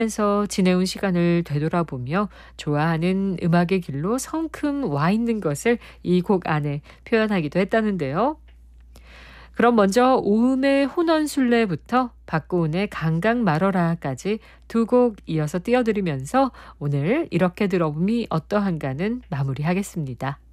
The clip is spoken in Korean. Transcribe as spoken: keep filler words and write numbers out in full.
면서 지내온 시간을 되돌아보며 좋아하는 음악의 길로 성큼 와 있는 것을 이 곡 안에 표현하기도 했다는데요. 그럼 먼저 오음의 혼원술래부터 박고은의 강강 말어라까지 두 곡 이어서 띄워드리면서 오늘 이렇게 들어봄이 어떠한가는 마무리하겠습니다.